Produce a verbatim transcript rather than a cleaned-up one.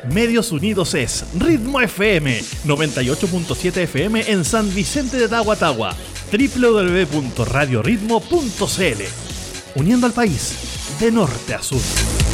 Medios Unidos es Ritmo F M, noventa y ocho punto siete F M en San Vicente de Tagua-Tagua, doble u doble u doble u punto radio ritmo punto c l, uniendo al país de norte a sur.